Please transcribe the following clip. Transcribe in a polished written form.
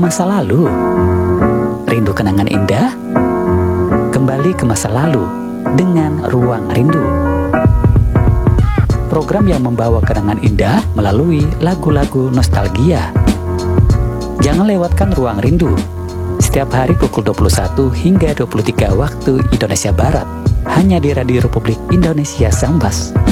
masa lalu? Rindu kenangan indah? Kembali ke masa lalu dengan Ruang Rindu. Program yang membawa kenangan indah melalui lagu-lagu nostalgia. Jangan lewatkan Ruang Rindu. Setiap hari pukul 21 hingga 23 waktu Indonesia Barat. Hanya di Radio Republik Indonesia Sambas.